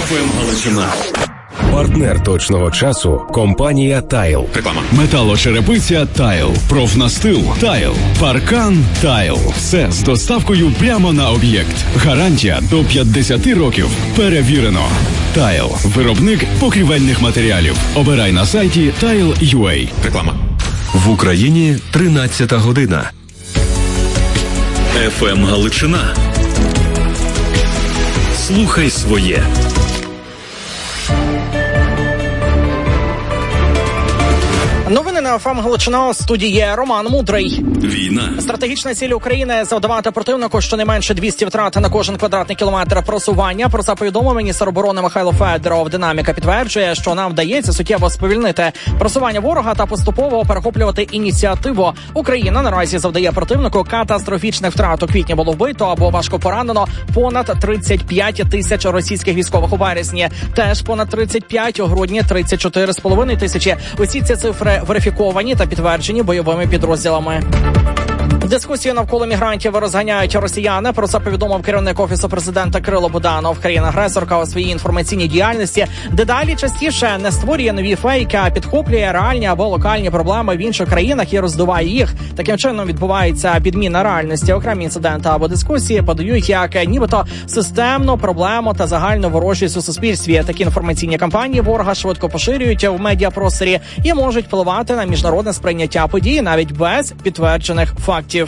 ФМ Галичина. Партнер точного часу – компанія «Тайл». Реклама. Металошерепиця «Тайл». Профнастил «Тайл». Паркан «Тайл». Все з доставкою прямо на об'єкт. Гарантія до 50 років. Перевірено. «Тайл». Виробник покрівельних матеріалів. Обирай на сайті Tile.ua. Реклама. В Україні 13 година. ФМ Галичина. Слухай своє. Новини на ФМ Галичина, студії Роман Мудрий. Війна. Стратегічна ціль України – завдавати противнику щонайменше 200 втрат на кожен квадратний кілометр просування. Про це повідомив міністр оборони Михайло Федоров. Динаміка підтверджує, що нам вдається суттєво сповільнити просування ворога та поступово перехоплювати ініціативу. Україна наразі завдає противнику катастрофічних втрат. У квітні було вбито або важко поранено понад 35 тисяч російських військових у вересні. Теж понад 35, у грудні 34,5 тисячі. Усі ці цифри верифіковані та підтверджені бойовими підрозділами. Дискусію навколо мігрантів розганяють росіяни. Про це повідомив керівник Офісу президента Кирило Буданов. Країна-агресорка у своїй інформаційній діяльності дедалі частіше не створює нові фейки, а підхоплює реальні або локальні проблеми в інших країнах і роздуває їх. Таким чином відбувається підміна реальності. Окремі інциденти або дискусії подають як нібито системну проблему та загальну ворожість у суспільстві. Такі інформаційні кампанії ворога швидко поширюють в медіапросторі і можуть впливати на міжнародне сприйняття подій навіть без підтверджених фактів.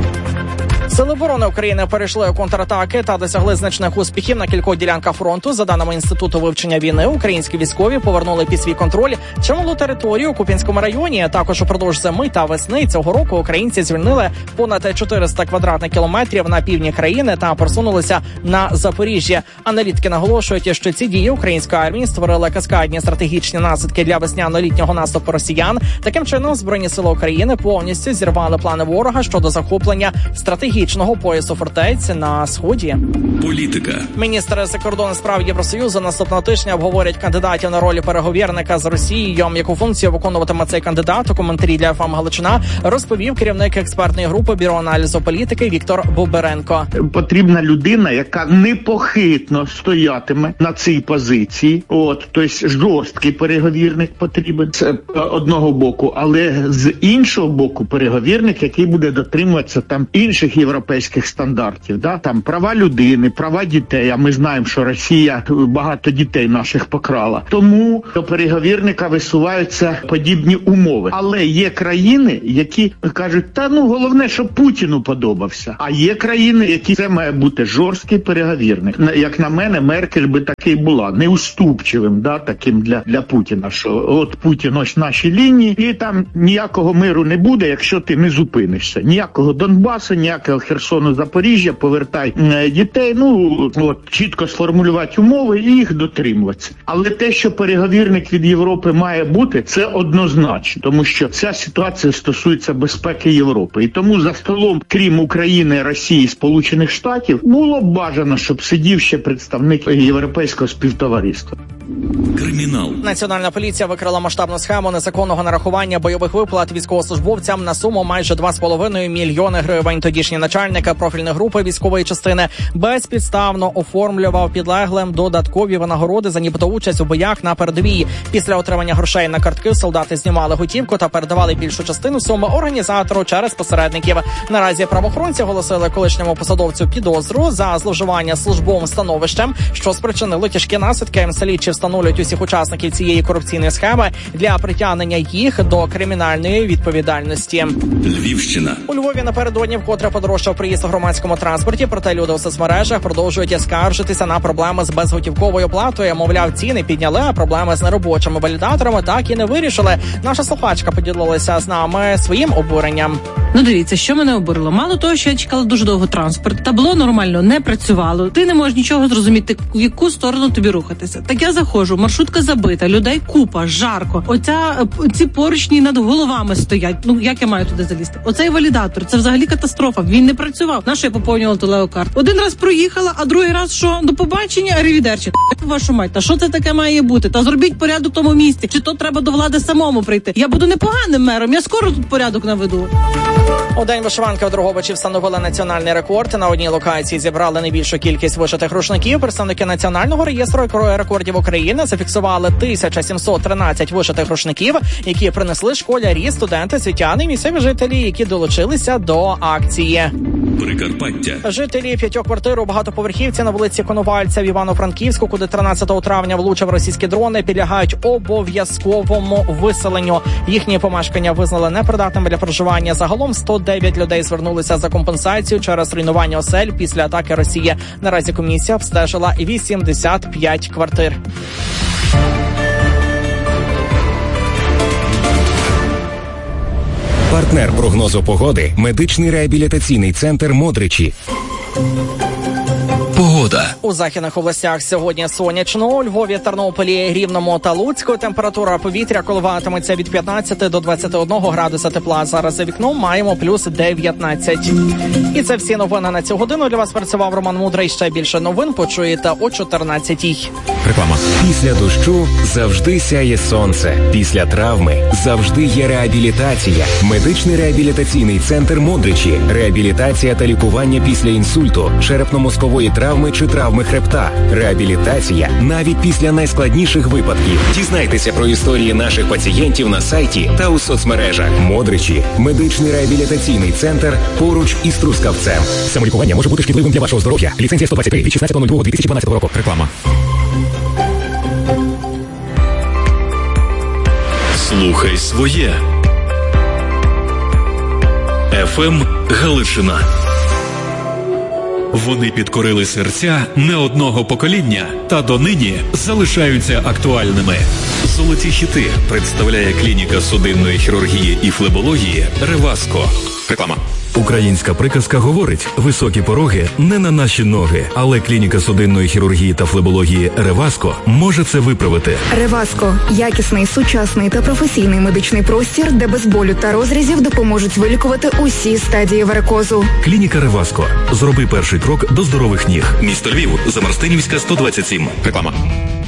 Сили оборони України перейшли у контратаки та досягли значних успіхів на кількох ділянках фронту. За даними Інституту вивчення війни, українські військові повернули під свій контроль чималу територію у Куп'янському районі. Також упродовж зими та весни цього року українці звільнили понад 400 квадратних кілометрів на півдні країни та просунулися на Запоріжжя. Аналітики наголошують, що ці дії української армії створили каскадні стратегічні наслідки для весняно-літнього наступу росіян. Таким чином, Збройні сили України повністю зірвали плани ворога щодо захоплення стратегічного поясу фортець на Сході. Політика. Міністри закордонних справ Євросоюзу наступного тижня обговорять кандидатів на роль переговірника з Росією. Яку функцію виконуватиме цей кандидат? У коментарі для ФМ Галичина розповів керівник експертної групи Бюро аналізу політики Віктор Боберенко. Потрібна людина, яка непохитно стоятиме на цій позиції. Тобто жорсткий переговірник потрібен з одного боку, але з іншого боку переговірник, який буде дотримуватися там інших європейських стандартів, там права людини, права дітей, а ми знаємо, що Росія багато дітей наших покрала. Тому до переговірника висуваються подібні умови. Але є країни, які кажуть, головне, щоб Путіну подобався. А є країни, які це має бути жорсткий переговірник. Як на мене, Меркель би такий була, неуступчивим, таким для Путіна, що Путін ось наші лінії, і там ніякого миру не буде, якщо ти не зупинишся. Ніякого Донбасу, ніякого Херсону, Запоріжжя, повертай дітей, чітко сформулювати умови і їх дотримуватися. Але те, що переговірник від Європи має бути, це однозначно, тому що ця ситуація стосується безпеки Європи. І тому за столом, крім України, Росії, Сполучених Штатів, було б бажано, щоб сидів ще представник європейського співтовариства. Кримінал. Національна поліція викрила масштабну схему незаконного нарахування бойових виплат військовослужбовцям на суму майже 2,5 мільйони гривень. Тодішній начальник профільної групи військової частини безпідставно оформлював підлеглим додаткові винагороди за нібито участь у боях на передовій. Після отримання грошей на картки солдати знімали готівку та передавали більшу частину суми організатору через посередників. Наразі правоохоронці оголосили колишньому посадовцю підозру за зловживання службовим становищем, що спричинило тяжкі наслідки. Слідчі встановлюють усіх учасників цієї корупційної схеми для притягнення їх до кримінальної відповідальності. Львівщина. У Львові напередодні вкотре подорожчав приїзд у громадському транспорті, проте люди у соцмережах продовжують скаржитися на проблеми з безготівковою платою. Мовляв, ціни підняли, а проблеми з неробочими валідаторами так і не вирішили. Наша слухачка поділилася з нами своїм обуренням. Дивіться, що мене обурило. Мало того, що я чекала дуже довго транспорт, табло нормально не працювало. Ти не можеш нічого зрозуміти, в яку сторону тобі рухатися. Так я заходжу, маршрутка забита, людей купа, жарко. Ці поручні над головами стоять. Як я маю туди залізти? Оцей валідатор, це взагалі катастрофа. Він не працював. На що я поповнювала телеокарт? Один раз проїхала, а другий раз що? До побачення, арівідерчі. Вашу мать, та що це таке має бути? Та зробіть порядок в тому місці. Чи то треба до влади самому прийти? Я буду непоганим мером, я скоро тут порядок наведу. У день вишиванки у Дрогобичі встановили національний рекорд. На одній локації зібрали найбільшу кількість вишитих рушників. Представники Національного реєстру рекордів України зафіксували 1713 вишитих рушників, які принесли школярі, студенти, світяни і місцеві жителі, які долучилися до акції. Прикарпаття. Жителі 5 квартир у багатоповерхівці на вулиці Коновальця в Івано-Франківську, куди 13 травня влучив російські дрони, підлягають обов'язковому виселенню. Їхні помешкання визнали непридатними для проживання. Загалом 109 людей звернулися за компенсацію через руйнування осель після атаки Росії. Наразі комісія обстежила 85 квартир. Партнер прогнозу погоди – медичний реабілітаційний центр «Модричі». Погода. У західних областях сьогодні сонячно. У Львові, Тернополі, Рівному та Луцьку температура повітря коливатиметься від 15 до 21 градуса тепла. Зараз за вікном маємо плюс 19. І це всі новини на цю годину. Для вас працював Роман Мудрий. Ще більше новин почуєте о 14-й. Реклама. Після дощу завжди сяє сонце. Після травми завжди є реабілітація. Медичний реабілітаційний центр «Модричі». Реабілітація та лікування після інсульту, черепно-мозкової травми чи травми хребта. Реабілітація навіть після найскладніших випадків. Дізнайтеся про історії наших пацієнтів на сайті та у соцмережах. «Модричі» – медичний реабілітаційний центр поруч із Трускавцем. Самолікування може бути шкідливим для вашого здоров'я. Ліцензія 123 від 16.02.2012 року. Реклама. Слухай своє. ФМ Галичина. Вони підкорили серця не одного покоління та донині залишаються актуальними. Золоті хіти представляє клініка судинної хірургії і флебології «Реваско». Реклама. Українська приказка говорить: високі пороги не на наші ноги, але клініка судинної хірургії та флебології «Реваско» може це виправити. «Реваско» – якісний, сучасний та професійний медичний простір, де без болю та розрізів допоможуть вилікувати усі стадії варикозу. Клініка «Реваско». Зроби перший крок до здорових ніг. Місто Львів, Замарстинівська, 127. Реклама.